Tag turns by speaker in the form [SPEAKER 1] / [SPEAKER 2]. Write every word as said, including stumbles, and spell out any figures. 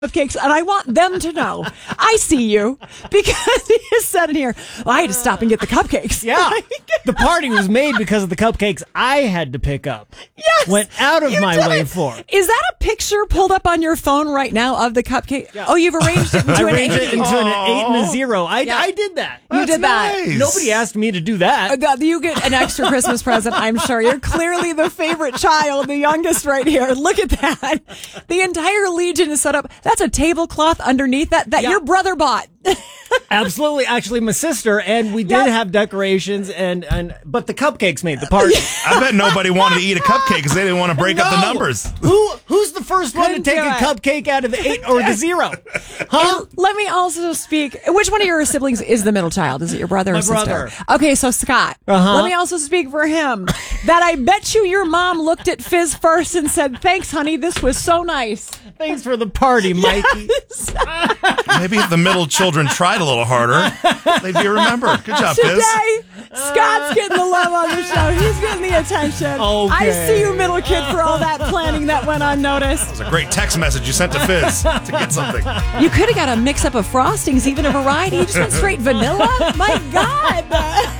[SPEAKER 1] cupcakes, and I want them to know I see you because he is sitting here. Well, I had to stop and get the cupcakes.
[SPEAKER 2] Yeah, the party was made because of the cupcakes I had to pick up.
[SPEAKER 1] Yes,
[SPEAKER 2] went out of my
[SPEAKER 1] did.
[SPEAKER 2] way for.
[SPEAKER 1] Is that a picture pulled up on your phone right now of the cupcake? Yeah. Oh, you've arranged it into
[SPEAKER 2] I
[SPEAKER 1] an
[SPEAKER 2] arranged
[SPEAKER 1] eight.
[SPEAKER 2] it into an eight and a zero. I,
[SPEAKER 1] Yeah.
[SPEAKER 2] I did that.
[SPEAKER 1] You did that.
[SPEAKER 3] nice.
[SPEAKER 2] Nobody asked me to do that.
[SPEAKER 1] Uh, You get an extra Christmas present, I'm sure. You're clearly the favorite child, the youngest right here. Look at that. The entire Legion is set up. That's a tablecloth underneath that that
[SPEAKER 2] Yeah.
[SPEAKER 1] your brother bought.
[SPEAKER 2] Absolutely. Actually, my sister, and we did
[SPEAKER 1] Yep.
[SPEAKER 2] have decorations, and, and but the cupcakes made the party.
[SPEAKER 3] I bet nobody wanted to eat a cupcake because they didn't want to break up the
[SPEAKER 2] No.
[SPEAKER 3] numbers.
[SPEAKER 2] Who Who's the first one to
[SPEAKER 1] Couldn't
[SPEAKER 2] take
[SPEAKER 1] do
[SPEAKER 2] a
[SPEAKER 1] it.
[SPEAKER 2] cupcake out of the eight or the zero? Huh?
[SPEAKER 1] And let me also speak. Which one of your siblings is the middle child? Is it your brother or
[SPEAKER 2] My
[SPEAKER 1] sister?
[SPEAKER 2] brother.
[SPEAKER 1] Okay, so Scott.
[SPEAKER 2] Uh-huh.
[SPEAKER 1] Let me also speak for him. That I bet you your mom looked at Fizz first and said, "Thanks, honey. This was so nice."
[SPEAKER 2] Thanks for the party, Mikey.
[SPEAKER 3] Maybe if the middle children tried a little harder, they'd be remembered. Good job, Fizz.
[SPEAKER 1] Today, Scott's getting the love on the show. He's getting the attention.
[SPEAKER 2] Okay.
[SPEAKER 1] I see you, middle kid, for all that planning that went unnoticed.
[SPEAKER 3] It was a great text message you sent to Fizz to get something.
[SPEAKER 1] You could have got a mix-up of frostings, even a variety. You just went straight vanilla. My God.